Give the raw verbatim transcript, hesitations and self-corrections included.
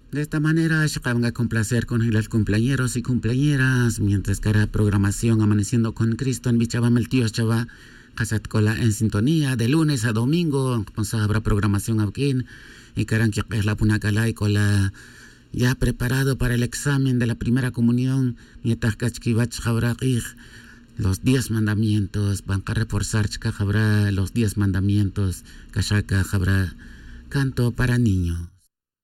De esta manera, van a complacer con los cumpleañeros y cumpleañeras, mientras que hará programación Amaneciendo con Cristo en Bichabam el tío Chava, Casat Cola en sintonía, de lunes a domingo, pues habrá programación aquí, y Caran que es la Punacala y Cola ya preparado para el examen de la primera comunión, mientras que habrá los diez mandamientos, van a reforzar habrá los diez mandamientos, Kashaka habrá canto para niños.